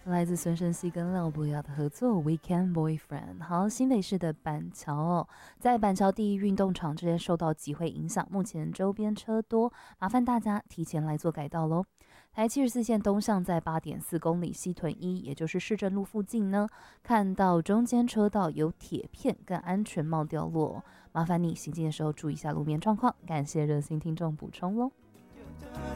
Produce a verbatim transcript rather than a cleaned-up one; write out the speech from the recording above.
来自孙盛熙跟廖博雅的合作《Weekend Boyfriend》。好，新北市的板桥哦，在板桥第一运动场这边受到集会影响，目前周边车多，麻烦大家提前来做改道喽。台七十四线东向在八点四公里西屯一，也就是市政路附近呢，看到中间车道有铁片跟安全帽掉落，麻烦你行进的时候注意一下路面状况。感谢热心听众补充喽。